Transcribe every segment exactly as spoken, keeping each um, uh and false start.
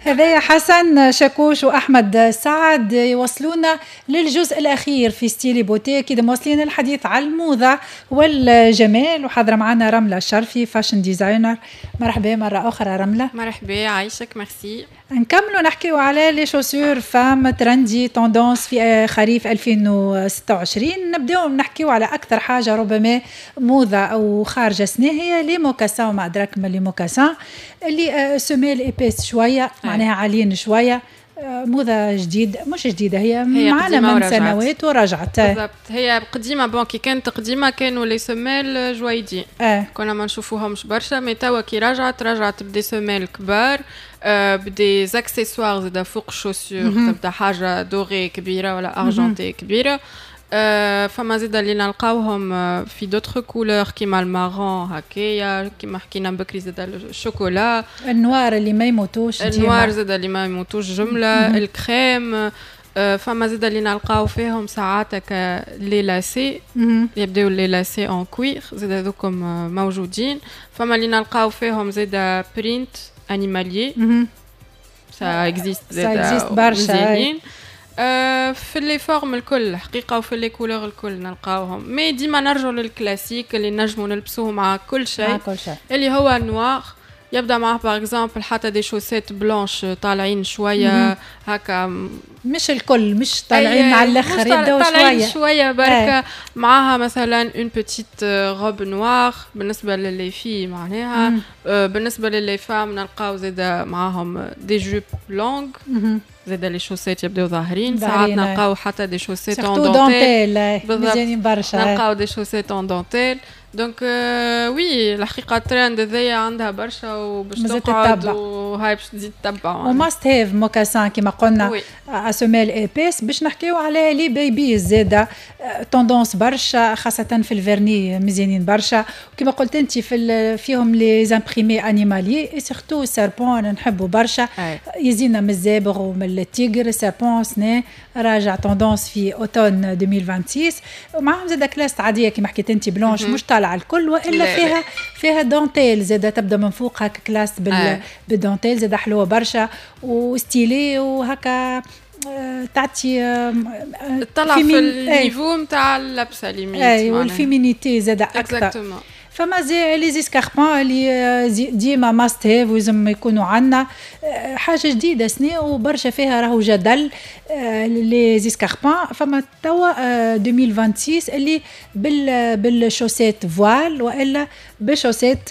هذايا حسن شاكوش وأحمد سعد يوصلونا للجزء الأخير في ستيلي بوتي، كده موصلين الحديث على الموضة والجمال، وحاضرة معنا رملة الشرفي فاشن ديزاينر. مرحبا مرة أخرى رملة. مرحبا عايشك ميرسي. نكملوا نحكيو على لي شوسور فام ترندي توندونس في خريف ألفين وستة وعشرين. نبداو نحكيو على أكثر حاجة ربما موضة أو خارجة سنة، هي لي موكاسان وما أدراك من لي موكاسان اللي سميل إيبيس شوية معناها عاليين شوية، موضة جديد مش جديدة، هي, هي معنا من ورجعت. سنوات ورجعت بالضبط. هي قديمة بونكي كانت قديمة كانوا لي سميل جويدين آه. كنا ما نشوفوهمش برشا، مي توا كي رجعت رجعت بدي سميل كبار، آه بدي زاكسيسوار زادا فوق الشوسور، تبدا حاجة دوري كبيرة ولا أرجنتي كبيرة. أه فما زيد اللي نلقاوهم في دوتر كولور كيما المارون هكايا، كيما حكينا بكري زيد الشوكولا، النوار اللي ما يموتوش، النوار زيد اللي ما يموتوش جملة، الكريم. أه فما زيد اللي نلقاو فيهم ساعات ك لي لاسي، يبداو لي لاسي ان كوير زيد هذوكم موجودين. فما اللي نلقاو فيهم زيد برينت انيماليي، سا اكزيست زيد برشا أه في لي فورم الكل حقيقه، وفي لي كولور الكل نلقاوهم. مي ديما نرجعوا للكلاسيك اللي نجموا نلبسوه مع كل شيء، مع كل شيء اللي هو النوار. يبدا معه باغ اكزومبل حتى دي شوسيت بلانش طالعين شويه هكا، مش الكل مش طالعين على الاخر، يبداو شويه شويه بركه. معاها مثلا اون بيتيت روب نوار بالنسبه للي في معناها. أه بالنسبه للي فام نلقاو زيد معاهم دي جوب لونغ، زيد لي شوسيت يبداو ظاهرين. ساعات نلقاو حتى دي شوسيت اون دونتيل، مزيانين برشا. نلقاو دي شوسيت اون دونتيل. دونك آه وي الحقيقه الترند ذي عندها برشا وباش تقعد وهاي باش تزيد تتبع وماست هاف موكاسان كما قلنا اسوميل ايبيس. باش نحكيو على لي بيبي زاده توندونس برشا، خاصه في الفيرني مزيانين برشا، وكما قلت انت في فيهم لي زامبريمي انيمالي اي سورتو سيربون نحبوا برشا. يزينا من الزابغ ومن التيغر. سيربون سنه راجع توندونس في اوتون ألفين وستة وعشرين، ومعهم زاده كلاس عاديه كما حكيت انت بلونش مش على الكل، والا فيها فيها دونتيل زاده تبدا من فوق هكا كلاس بال آه. بالدونتيل زاده حلوه برشا وستيلي وهكا. تعطي طلع في النيفو نتاع اللبسه ليميت اي والفيمينيتي زاده اكثر. فما زي لي زيسكاربون اللي ديما ماست هاف ولازم يكونوا عندنا. حاجه جديده سنه وبرشا فيها راهو جدل لي زيسكاربون. فما توا ألفين وستة وعشرين اللي بال بالشوسيت فوال والا بشوسيت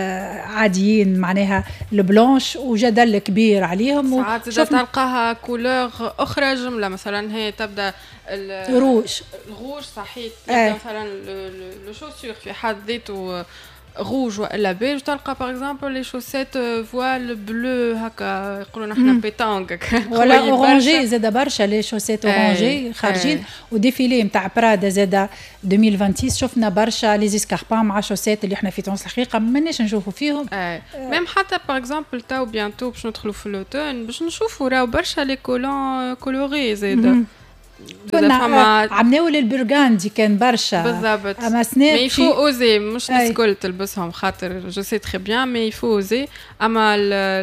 عاديين معناها البلونش، وجدل كبير عليهم. ساعات تلقاها كولور اخرى جمله، مثلا هي تبدا الروج الروج صحيح. آه. مثلا لو شوسور في حد ذاته روج والا بيج، تلقى باغ اكزومبل لي شوسيت فوال بلو هكا يقولوا نحن بيتانغ ولا اورانجي زاده برشا لي شوسيت اورانجي خارجين. وديفيلي نتاع برادا زاده ألفين وستة شفنا برشا لي زيسكاربون مع شوسيت اللي احنا في تونس الحقيقه مانيش نشوفوا فيهم. آه. ميم حتى باغ اكزومبل تاو بيانتو باش ندخلوا في لوتون باش نشوفوا راهو برشا لي كولون كولوري زاده. كنا عملوا للبرغاندي كان برشا بالضبط. اما سنة مي يفو اوزي مش الكل تلبسهم خاطر جو سي تري بيان، مي يفو اوزي. اما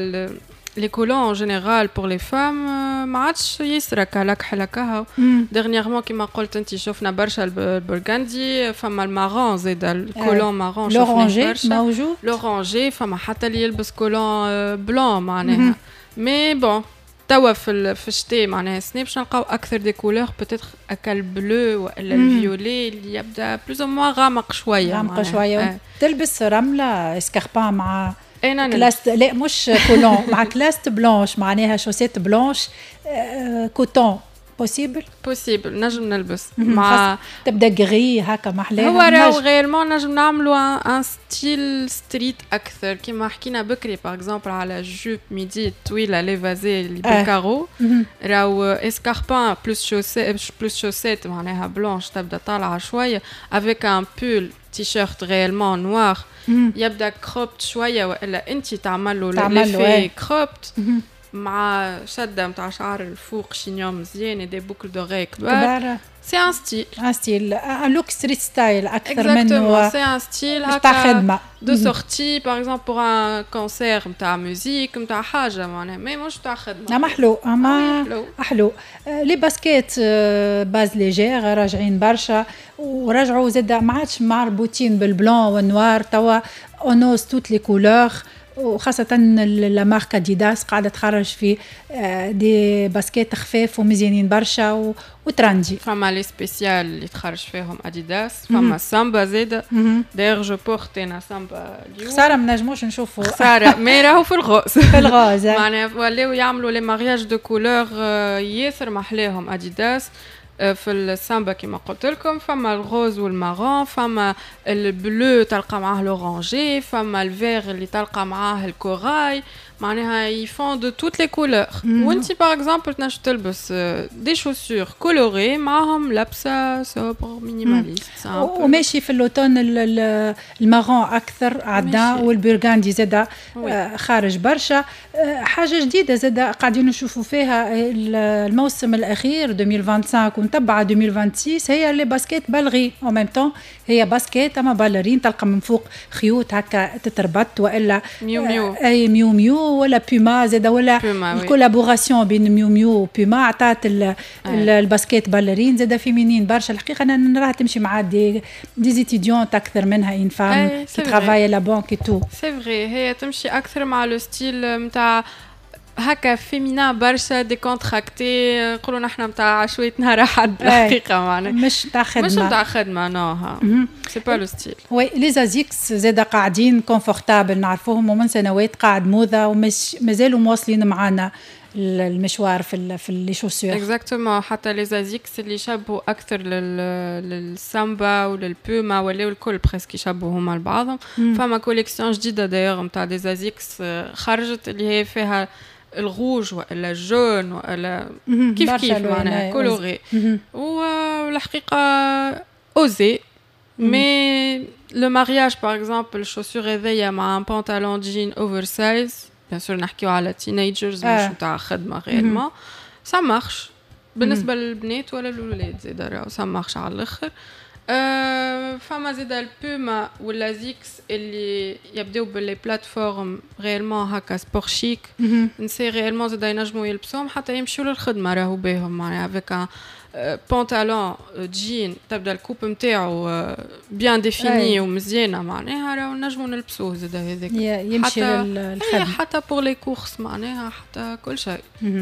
لي كولون جينيرال بور لي فام ما عادش يسرك هلاك حلكها. ديرنييرمون كيما قلت انت شفنا برشا البرغاندي، فما المارون زيد الكولون مارون شفنا برشا موجود. لورانجي فما حتى اللي يلبس كولون بلون معناها. مي بون توا في في الشتاء معناها سنة باش نلقاو اكثر دي كولور بوتيتر اكا البلو ولا الفيولي اللي يبدا بلوز او موان غامق شويه غامق شويه. آه. تلبس رمله اسكاربان مع كلاس لا مش كولون مع كلاس بلونش معناها شوسيت بلونش آه كوتون بوسيبل بوسيبل نجم نلبس مع تبدا غري هكا محلاها. هو راهو غيرمون نجم نعملوا ان ستيل ستريت اكثر كيما حكينا بكري باغ اكزومبل على جوب ميدي طويله ليفازي اللي بالكارو. راهو اسكاربان بلوس شوسيت بلوس شوسيت معناها بلونش تبدا طالعه شويه افيك ان بول تي شيرت ريالمون نوار يبدا كروبت شويه والا انت تعملوا ليفي كروبت مع شده نتاع شعر الفوق شينيون مزيان دي بوكل دوري كبار سي ان ستيل ان ستيل ان لوك ستريت ستايل اكثر منه سي ان ستيل هكا خدمه دو سورتي باغ اكزومبل بور ان كونسير نتاع ميوزيك نتاع حاجه معناها مي مش تاع خدمه. ما حلو اما حلو لي باسكيت باز ليجير راجعين برشا ورجعوا زاد ما عادش مربوطين بالبلون والنوار توا اونوس توت لي كولور وخاصة لا ماركة ديداس قاعدة تخرج في دي باسكيت خفاف ومزيانين برشا وترندي. فما لي سبيسيال اللي تخرج فيهم اديداس فما سامبا زيدا داير جو بورت انا سامبا اليوم خسارة ما نجموش نشوفوا خسارة مي راهو في الغوز في الغوز معناها ولاو يعملوا لي مارياج دو كولور ياسر محلاهم اديداس في السامبا كما قلت لكم فما الغوز والمارون فما البلو تلقى معاه لورانجي فما الفير اللي تلقى معاه الكوراي معناها يفون دو توت لي كولور وانتي باغ اكزومبل تنجم تلبس دي شوسور كولوري معاهم لابسه سوبر مينيماليست وماشي في اللوتون المارون اكثر عدان والبرغاندي زاده خارج برشا حاجه جديده زاده قاعدين نشوفوا فيها الموسم الاخير ألفين وخمسة وعشرين ونتبع ألفين وستة هي لي باسكيت بالغي او ميم طون هي باسكيت اما بالرين تلقى من فوق خيوط هكا تتربط والا ميو ميو اي ميو ميو ولا بيما زاده ولا الكولابوراسيون بين ميو ميو وبيما عطات الباسكيت بالرين زاده فيمينين برشا الحقيقه انا نراها تمشي مع دي دي زيتيديون اكثر منها ان فام كي ترافاي لا بانك تو سي فري هي تمشي اكثر مع لو ستيل نتاع هكا فيمينا برشا ديكونتراكتي نقولوا نحن نتاع عشويه نهار احد الحقيقه معناها مش تاع خدمه مش نتاع خدمه نو سي با لو ستيل وي لي زازيكس زاد قاعدين كونفورتابل نعرفوهم ومن سنوات قاعد موضه ومش مازالوا مواصلين معنا المشوار في في لي شوسور اكزاكتومون حتى لي زازيكس اللي يشبهوا اكثر للسامبا وللبوما ولاو الكل بريسك يشبهوا هما لبعضهم فما كوليكسيون جديده دايوغ نتاع دي زازيكس خرجت اللي هي فيها الغوج ولا الجون ولا كيف كيف معناها كولوري والحقيقه اوزي مي لو مارياج باغ اكزومبل الشوسور هذيا مع ان بنطلون جين اوفر سايز بيان سور نحكيو على تينيجرز مش نتاع خدمه غيرمون سا مارش بالنسبه للبنات ولا للولاد زيد راهو سا مارش على الاخر أه فما زيد البوما ولا زيكس اللي يبداو باللي بلاتفورم غيرمون هكا سبور شيك نسي غيرمون زيد ينجموا يلبسوهم حتى يمشيو للخدمه راهو باهم معناها افيك ان بونطالون جين تبدا الكوب نتاعو بيان ديفيني ومزيانه معناها راهو نجموا نلبسوه زيد هذاك يمشي للخدمه حتى بور لي كورس معناها حتى كل شيء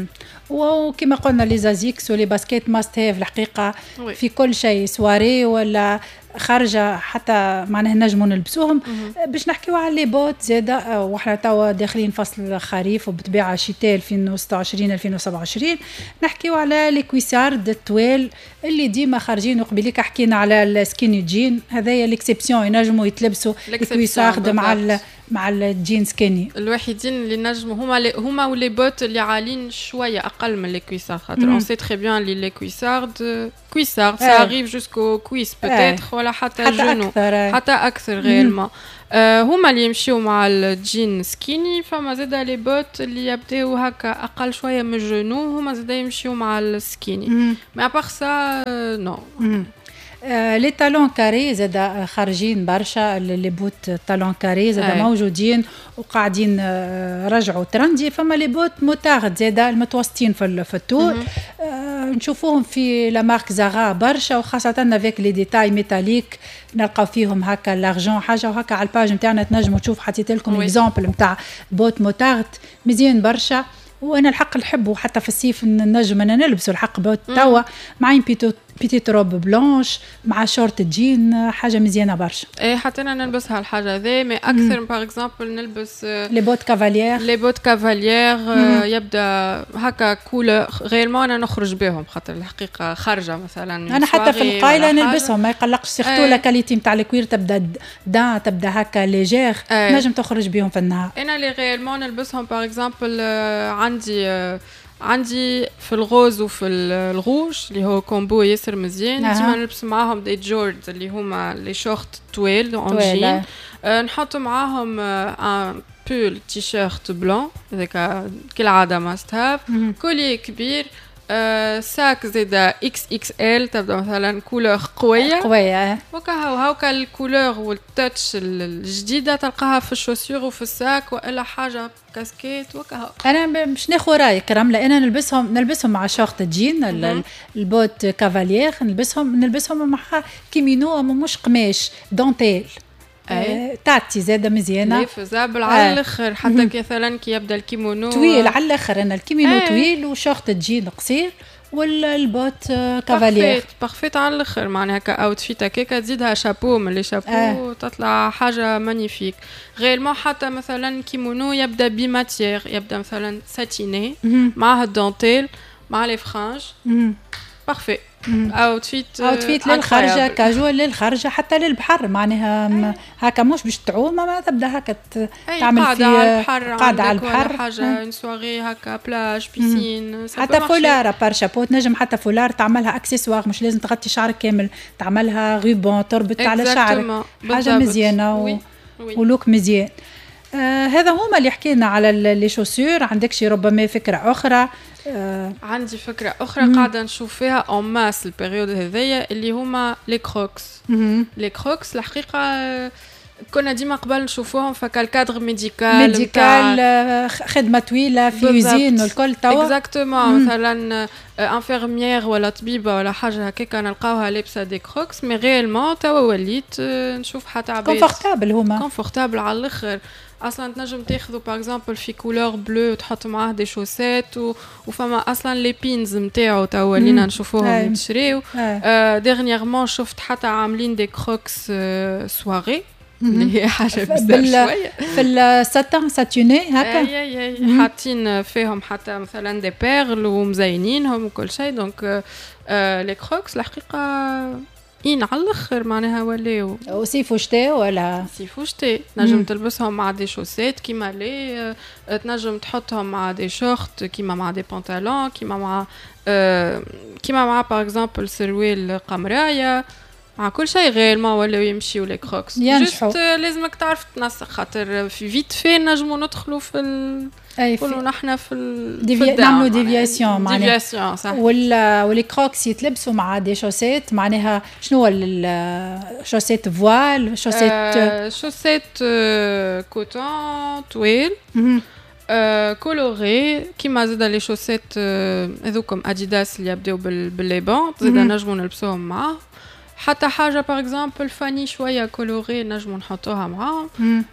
وكما قلنا لي زازيكس ولي باسكيت ماست هاف الحقيقه في كل شيء سواري ولا خارجه حتى معناها نجموا نلبسوهم باش نحكيو على لي بوت زاده وحنا توا داخلين فصل خريف وبطبيعه شتاء ألفين وستة وعشرين ألفين وسبعة وعشرين نحكيو على لي كويسارد الطوال اللي ديما خارجين وقبليك حكينا على السكيني جين هذايا ليكسيبسيون ينجموا يتلبسوا الكويسارد مع ال مع الجين سكيني الوحيدين اللي نجموا هما هما ولي بوت اللي عالين شويه اقل من لي كويسارد خاطر اون سي تري بيان لي لي كويسارد كويسارد سا اريف جوسكو كويس بوتيتر ولا حتى جونو حتى اكثر غيرمون أه هما اللي يمشيو مع الجين سكيني فما زاده لي بوت اللي يبداو هكا اقل شويه من الجونو هما زاده يمشيو مع السكيني مي ابار سا نو آه لي تالون كاري زادا خارجين برشا لي بوت تالون كاري زادا موجودين وقاعدين آه رجعوا ترندي فما لي بوت موتارد زادا المتوسطين في في الطول آه نشوفوهم في لا مارك زارا برشا وخاصه افيك لي ديتاي ميتاليك نلقاو فيهم هكا لارجون حاجه وهكا على الباج نتاعنا تنجموا تشوفوا حطيت لكم اكزامبل نتاع بوت موتارد مزيان برشا وانا الحق نحبه حتى في الصيف نجم انا نلبسه الحق بوت توا معين بيتو بيتيت روب بلانش مع شورت جين حاجه مزيانه برشا ايه حتى انا نلبسها الحاجه ذي مي اكثر باغ اكزامبل نلبس لي بوت كافاليير لي بوت كافاليير يبدا هكا كولور غير ما انا نخرج بهم خاطر الحقيقه خارجه مثلا انا حتى في القايله نلبسهم ما يقلقش سيرتو لا كاليتي نتاع الكوير تبدا دا تبدا هكا ليجير نجم تخرج بهم في النهار انا لي غير ما نلبسهم باغ اكزامبل عندي عندي في الغوز وفي الغوج اللي هو كومبو ياسر مزيان أه. ديما نلبس معاهم دي جوردز اللي هما لي شورت طويل اون جين أه نحط معاهم ان بول تي شيرت بلون هذاك كالعاده ماست هاف كولي كبير آه ساك زيدا اكس اكس ال تبدا مثلا كولور قويه قويه وكهو هاوكا الكولور والتاتش الجديده تلقاها في الشوسيور وفي الساك والا حاجه كاسكيت وكهو. انا مش ناخذ رايك رمله، انا نلبسهم نلبسهم مع شورت جين البوت كافالير، نلبسهم نلبسهم مع كيمينو مش قماش دونتيل أه تاعتي زاده مزيانه لي فزابل على الاخر. حتى مثلا كي يبدا الكيمونو طويل على الاخر، انا الكيمينو أه. طويل وشورت جين قصير والبوت كافالير بارفيت بارفيت على الاخر. معناها هكا اوتفيت هكاك تزيدها شابو من لي شابو أه. تطلع حاجه مانيفيك. غير ما حتى مثلا كيمونو يبدا بماتيير، يبدا مثلا ساتيني معها الدونتيل مع لي فرانج بارفيت. اوتفيت اوتفيت للخارجه كاجوال للخارجه حتى للبحر، معناها هكا مش باش تعوم ما تبدا هكا تعمل قاعده على البحر، قاعده على البحر حاجه اون سواري هكا بلاج بيسين حتى فولار بار شابو تنجم حتى فولار تعملها اكسسوار، مش لازم تغطي شعرك كامل، تعملها غيبون تربط على شعرك حاجه مزيانه و... ولوك مزيان. آه هذا هما اللي حكينا على لي شوسور. عندك شي ربما فكره اخرى؟ آه عندي فكره اخرى مم. قاعده نشوف فيها اون ماس البيريود هذيا اللي هما لي كروكس. لي كروكس الحقيقه كنا ديما قبل نشوفوهم فكالكادر ميديكال ميديكال خدمه طويله في يوزين والكل توا اكزاكتومون. مثلا انفيرميير ولا طبيبه ولا حاجه هكاك نلقاوها لابسه دي كروكس، مي ريالمون توا وليت نشوف حتى عباد كونفورتابل هما كونفورتابل على الاخر. اصلا تنجم تاخذوا باغ اكزومبل في كولور بلو وتحط معاه دي شوسيت و... وفما اصلا لي بينز نتاعو تا ولينا نشوفوهم يتشريو. آه ديرنييرمون شفت حتى عاملين دي كروكس آه سواري اللي هي حاجه بزاف شويه في الساتان ساتوني هكا اي اي حاطين فيهم حتى مثلا دي بيرل ومزينينهم وكل شيء. دونك آه لي كروكس الحقيقه إين على الآخر معناها ولاو وصيف وشتاء ولا صيف وشتاء نجم تلبسهم مع دي شوسيت كيما لي تنجم تحطهم مع دي شورت كيما مع دي بنطلون كيما مع آه كيما مع باغ اكزومبل سروال قمرايه مع كل شيء. غير ما ولاو يمشيو لي كروكس جست لازمك تعرف تنسق خاطر في فيت في نجمو ندخلوا في ال... كلنا نحن في ال نعملوا ديفياسيون معناها ديفياسيون صح. ولا ولي كروكس يتلبسوا مع دي شوسيت معناها شنو الشوسيت فوال شوسيت آه شوسيت آه كوتون طويل آه كولوري كيما زاد لي شوسيت آه هذوكم اديداس اللي يبداو بالليبان زاد نجموا نلبسوهم معاه. حتى حاجه باغ اكزومبل فاني شويه كولوري نجمو نحطوها معاهم.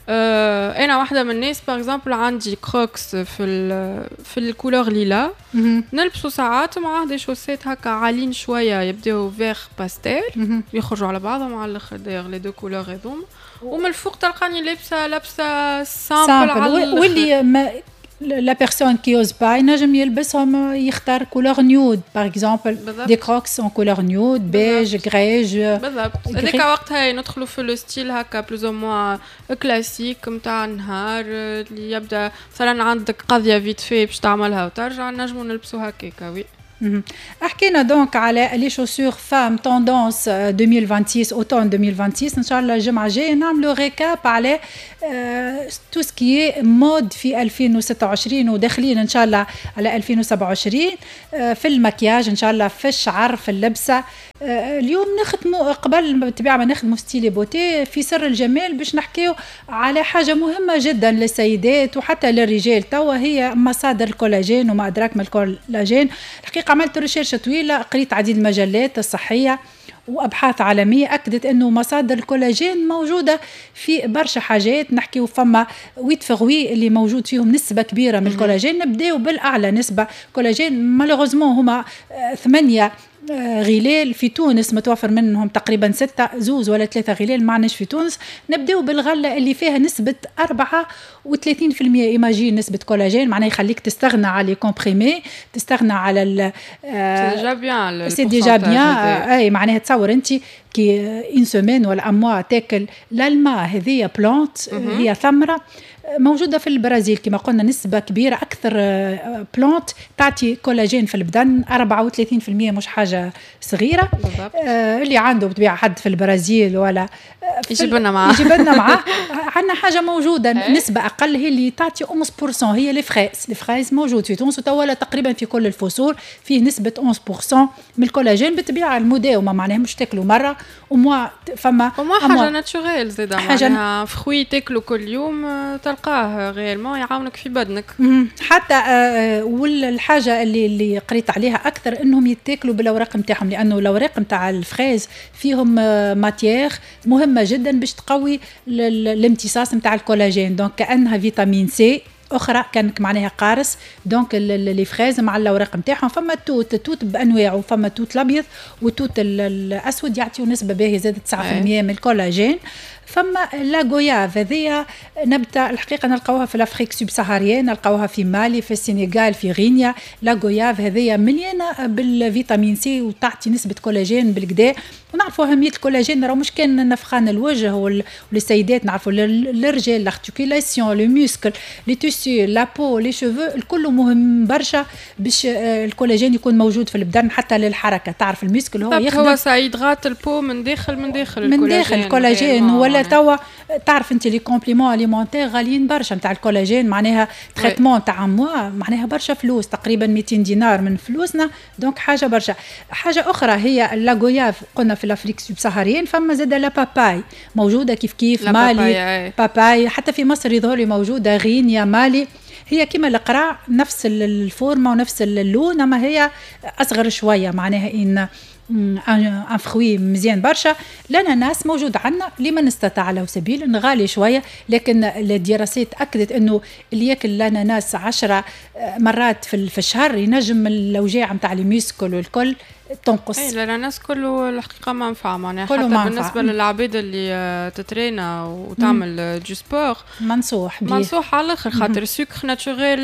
آه انا واحده من الناس باغ اكزومبل عندي كروكس في في الكولور ليلا نلبسو ساعات معاه دي شوسيت هكا عالين شويه يبداو فيغ باستيل يخرجوا على بعضهم على الاخر داير لي دو كولور هذوما. ومن الفوق تلقاني لابسه لابسه سامبل على واللي la personne qui ose pas ينجم يلبسهم يختار كولور نيود باغ اكزومبل دي كروكس اون كولور نيود بيج غريج بالضبط. هذيك وقتها ندخلوا في لو ستيل هكا بلوز او موا كلاسيك نتاع النهار اللي يبدا مثلا عندك قضيه فيت في باش تعملها وترجع نجموا نلبسوا هكاكا. وي حكينا دونك على لي شوسور فام توندونس ألفين وستة وعشرين اوتون ألفين وستة وعشرين ان شاء الله الجمعه الجايه نعملوا ريكاب على تو سكي مود في ألفين وستة وعشرين وداخلين ان شاء الله على ألفين وسبعة وعشرين في المكياج ان شاء الله في الشعر في اللبسه. اليوم نخدموا قبل بالطبيعه ما نخدموا ستيلي بوتي في سر الجمال باش نحكيو على حاجه مهمه جدا للسيدات وحتى للرجال توا هي مصادر الكولاجين وما ادراك ما الكولاجين. الحقيقه عملت ريشيرش طويله قريت عديد المجلات الصحيه وابحاث عالميه اكدت انه مصادر الكولاجين موجوده في برشا حاجات. نحكيو فما ويت فغوي اللي موجود فيهم نسبه كبيره من الكولاجين. نبداو بالاعلى نسبه كولاجين مالوغوزمون هما ثمانية غلال في تونس متوفر منهم تقريبا ستة زوز ولا ثلاثة غلال معناش في تونس. نبداو بالغلة اللي فيها نسبة أربعة وثلاثين في المية إيماجين نسبة كولاجين معناه يخليك تستغنى على كومبريمي تستغنى على ال ديجا بيان سي ديجا بيان اي معناها تصور انت كي ان سيمين ولا اموا تاكل للما هذه بلانت هي ثمرة موجودة في البرازيل كما قلنا نسبة كبيرة أكثر بلانت تعطي كولاجين في البدن أربعة وثلاثين في المية مش حاجة صغيرة. آه اللي عنده بطبيعة حد في البرازيل ولا يجيب لنا معاه يجيب لنا معاه عندنا حاجه موجوده نسبه اقل هي اللي تعطي خمسة بالمئة هي لي فريز لي فريز موجود في تونس وتوا تقريبا في كل الفصول فيه نسبه خمسة بالمئة من الكولاجين بالطبيعه المداومه معناها مش تاكلوا مره وموا فما وما حاجه ناتشوريل زيد معناها فخوي تاكلوا كل يوم تلقاه غيرمون يعاونك في بدنك حتى آه والحاجه اللي اللي قريت عليها اكثر انهم يتاكلوا بالاوراق نتاعهم لانه الاوراق نتاع الفريز فيهم آه ماتيير مهمه جدا باش تقوي الامتصاص نتاع الكولاجين دونك كانها فيتامين سي اخرى كانك معناها قارص دونك لي فريز مع الاوراق نتاعهم فما توت توت بانواعه فما توت الابيض وتوت الاسود يعطيو نسبه باهيه زاد تسعة بالمئة من الكولاجين فما لا غوياف هذه نبته الحقيقه نلقاوها في الافريك سوب سهاريين نلقاوها في مالي في السنغال في غينيا لا غوياف هذه مليانه بالفيتامين سي وتعطي نسبه كولاجين بالكدا ونعرفوا اهميه الكولاجين راه مش كان نفخان الوجه والسيدات نعرفوا الرجال لارتيكولاسيون لو موسكل لي تيسو لا بو لي شوفو الكل مهم برشا باش الكولاجين يكون موجود في البدن حتى للحركه تعرف الموسكل هو يخدم هو سيدغات البو من داخل من داخل من داخل الكولاجين ولا توا تعرف انت لي كومبليمون اليمونتير غاليين برشا نتاع الكولاجين معناها تريتمون تاع موا معناها برشا فلوس تقريبا مئتين دينار من فلوسنا دونك حاجه برشا حاجه اخرى هي اللاغوياف قلنا في الافريك سوب سهاريين فما زاد لا باباي موجوده كيف كيف مالي باباي حتى في مصر يظهر لي موجوده غينيا مالي هي كما القراع نفس الفورمه ونفس اللون اما هي اصغر شويه معناها ان ان فخوي مزيان برشا الاناناس موجود عندنا لمن استطاع له سبيل غالي شويه لكن الدراسات اكدت انه اللي ياكل الاناناس عشرة مرات في الشهر ينجم الاوجاع نتاع الميسكل والكل تنقص. اي الاناناس كله الحقيقه منفعه معناها حتى منفع. بالنسبه للعبيد اللي تترينا وتعمل دو سبور منصوح بيه. منصوح على الاخر خاطر السكر ناتشوريل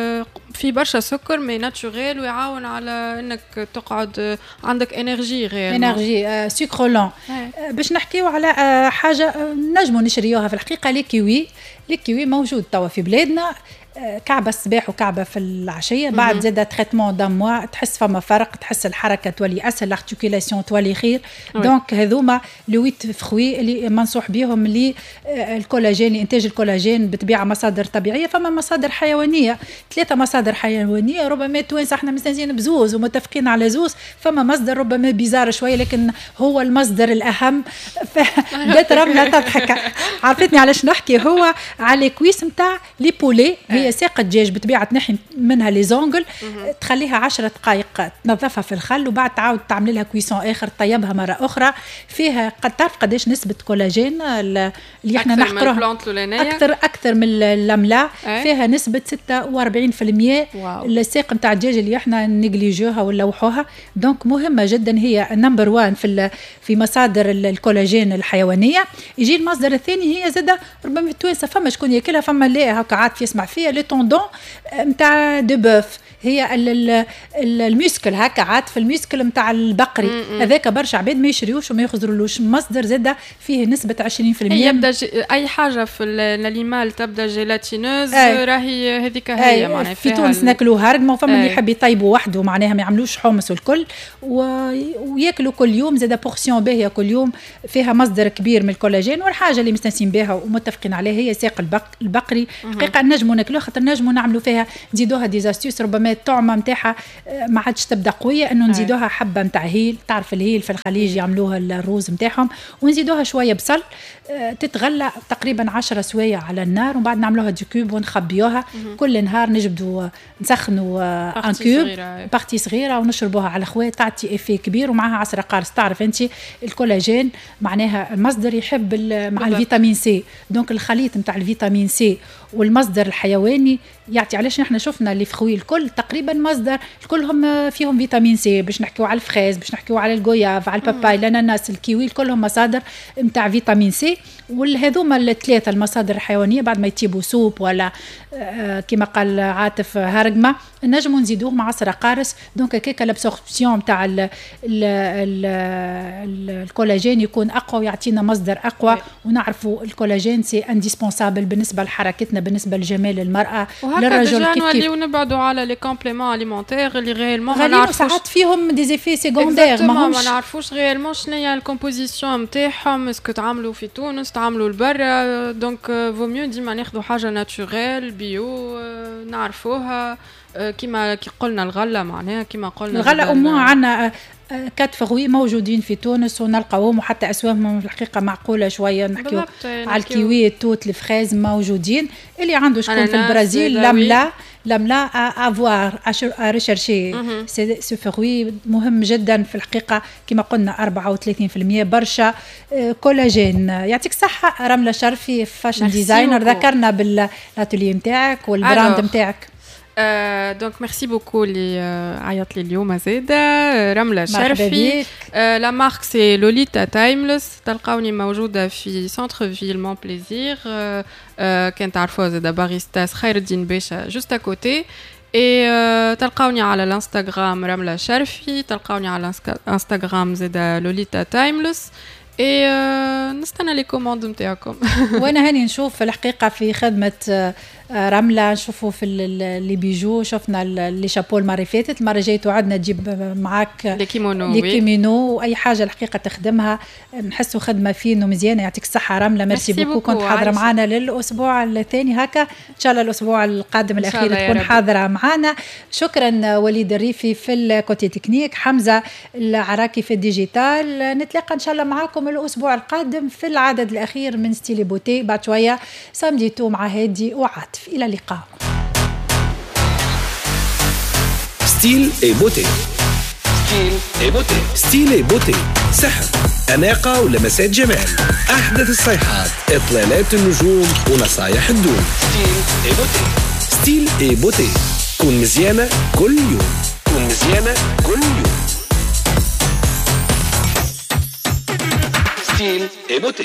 في برشا سكر مي ناتشوريل ويعاون على انك تقعد عندك انرجي غير انرجي آه سكر لون آه باش نحكيو على آه حاجه آه نجموا نشريوها في الحقيقه لي كيوي لي كيوي موجود توا في بلادنا كعبة الصباح وكعبة في العشية بعد زاد تريتمون دموا تحس فما فرق تحس الحركة تولي أسهل الارتيكولاسيون تولي خير دونك هذوما لويت فخوي اللي منصوح بيهم اللي الكولاجين إنتاج الكولاجين بطبيعة مصادر طبيعية فما مصادر حيوانية ثلاثة مصادر حيوانية ربما توانس احنا مستنزين بزوز ومتفقين على زوز فما مصدر ربما بيزار شوية لكن هو المصدر الأهم بدات رملة تضحك عرفتني علاش نحكي هو على كويس متاع لي بولي هي ساقة دجاج بطبيعة تنحي منها لي زونغل تخليها عشرة دقائق تنظفها في الخل وبعد تعاود تعمل لها كويسون آخر تطيبها مرة أخرى فيها قد تعرف قداش نسبة كولاجين اللي احنا نحقروها أكثر أكثر من اللملة فيها نسبة ستة وأربعين بالمئة الساق نتاع الدجاج اللي احنا نجليجوها ونلوحوها دونك مهمة جدا هي نمبر وان في في مصادر الكولاجين الحيوانية يجي المصدر الثاني هي زادة ربما في التوانسة فما شكون ياكلها فما لا هكا عاد يسمع فيها لي طوندون نتاع دو بوف هي الميسكل هكا عاد في الميسكل نتاع البقري هذاك برشا عباد ما يشريوش وما يخزرولوش مصدر زاده فيه نسبه عشرين بالمئة يبدا اي حاجه في الانيمال تبدا جيلاتينوز راهي هذيك هي معناها في تونس ناكلوها رقمه وفما اللي يحب يطيبوا وحده معناها ما يعملوش حمص والكل وياكلوا كل يوم زاده بورسيون باهيه كل يوم فيها مصدر كبير من الكولاجين والحاجه اللي مستنسين بها ومتفقين عليها هي ساق البقري حقيقه نجموا ناكلوها خاطر نجموا نعملوا فيها نزيدوها ديزاستيوس ربما الطعمه نتاعها ما عادش تبدا قويه انه نزيدوها حبه نتاع هيل تعرف الهيل في الخليج يعملوها الروز نتاعهم ونزيدوها شويه بصل تتغلى تقريبا عشرة سوايع على النار ومن بعد نعملوها دي كوب ونخبيوها كل نهار نجبدوا نسخنوا ان كوب بارتي صغيره ونشربوها على خوات تعطي افي كبير ومعها عصره قارص تعرف انت الكولاجين معناها المصدر يحب مع الفيتامين سي دونك الخليط نتاع الفيتامين سي والمصدر الحيواني يعطي علاش نحن شفنا اللي فخوي الكل تقريبا مصدر كلهم فيهم فيتامين سي باش نحكيو على الفريز باش نحكيو على الجوياف على الباباي الاناناس الكيوي كلهم مصادر نتاع فيتامين سي والهذوما الثلاثه المصادر الحيوانيه بعد ما يتيبوا سوب ولا كما قال عاطف هرقمه نجموا نزيدوه مع عصره قارص دونك هكاك الابسوربسيون نتاع الكولاجين يكون اقوى ويعطينا مصدر اقوى ونعرفوا الكولاجين سي انديسبونسابل بالنسبه لحركتنا بالنسبه لجمال المراه للرجل كيف كيف ونبعدوا على لي كومبليمون اليمونتير اللي ريالمون ما نعرفوش ساعات فيهم دي زيفي سيكوندير ما نعرفوش ريالمون شنو هي الكومبوزيسيون نتاعهم اسكو تعملوا في تونس تعملوا لبرا دونك فو ميو ديما ناخذوا حاجه ناتوريل بيو نعرفوها كيما كي قلنا الغله معناها كيما قلنا الغله امو عندنا كات فغوي موجودين في تونس ونلقاوهم وحتى اسواقهم في الحقيقه معقوله شويه نحكيو على الكيوي التوت الفريز موجودين اللي عنده شكون في البرازيل لملا لملا افوار ريشيرشي سي فغوي مهم جدا في الحقيقه كما قلنا أربعة وثلاثين بالمئة برشا كولاجين. يعطيك الصحه رمله شرفي فاشن ديزاينر ذكرنا بالاتولي نتاعك والبراند نتاعك. Euh, donc merci beaucoup les euh, عيط لي اليوم زاده رملة شرفي. لا مارك سي لوليتا تايملس تلقاوني موجوده في سنتر فيل مون بليزير كان تعرفوها زاده باريستاس خير الدين باشا جوست اكوتي اي euh, تلقاوني على الانستغرام رملة شرفي تلقاوني على الانستغرام زاده لوليتا تايملس اي euh, نستنى لي كوموند نتاعكم. وانا هاني نشوف الحقيقه في خدمه رملة نشوفوا في اللي بيجو شفنا اللي شابو المره اللي فاتت المره الجايه توعدنا تجيب معاك الكيمونو الكيمونو واي حاجه الحقيقه تخدمها نحسوا خدمه فين ومزيانه. يعطيك الصحه رملة ميرسي بوكو كنت حاضره معنا للاسبوع الثاني هكا ان شاء الله الاسبوع القادم الاخير تكون حاضره معنا. شكرا وليد الريفي في الكوتي تكنيك حمزه العراكي في الديجيتال. نتلاقى ان شاء الله معاكم الاسبوع القادم في العدد الاخير من ستيلي بوتي بعد شويه سامديتو مع هادي وعاطف. إلى اللقاء. ستيل اي بوتي ستيل اي بوتي ستيل اي بوتي سحر أناقة ولمسات جمال أحدث الصيحات إطلالات النجوم ونصايح الدوم. ستيل اي بوتي ستيل اي بوتي كون مزيانة كل يوم كون مزيانة كل يوم ستيل اي بوتي.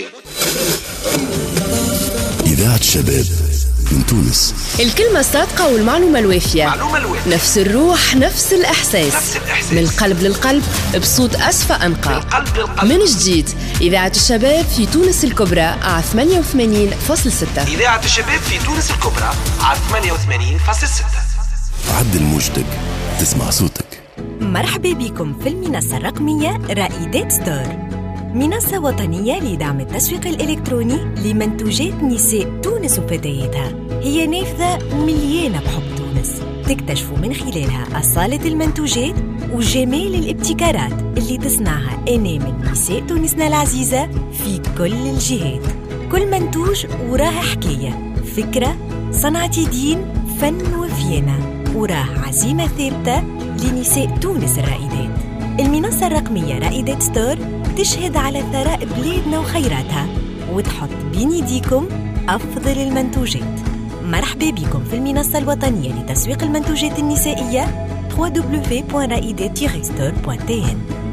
إذاعة الشباب من تونس. الكلمة الصادقة والمعلومة الوافية. معلومة الوافية. نفس الروح نفس الإحساس. نفس الإحساس. من القلب للقلب بصوت أصفى أنقى. من القلب للقلب. من جديد إذاعة الشباب في تونس الكبرى على ثمانية وثمانين فاصلة ستة. إذاعة الشباب في تونس الكبرى على ثمانية وثمانين فاصلة ستة. عدل موجتك تسمع صوتك. مرحبا بكم في المنصة الرقمية رائدات ستور، منصة وطنية لدعم التسويق الإلكتروني لمنتوجات نساء تونس وفتياتها. هي نافذة مليانة بحب تونس تكتشفوا من خلالها أصالة المنتوجات وجمال الابتكارات اللي تصنعها أنامل نساء تونسنا العزيزة في كل الجهات. كل منتوج وراه حكاية، فكرة، صنعة يدين، فن وفينة، وراه عزيمة ثابتة لنساء تونس الرائدات. المنصة الرقمية رائدات ستور تشهد على ثراء بلادنا وخيراتها وتحط بين يديكم أفضل المنتوجات. مرحبا بكم في المنصة الوطنية لتسويق المنتوجات النسائية دبليو دبليو دبليو دوت رائدات ستور دوت تي إن.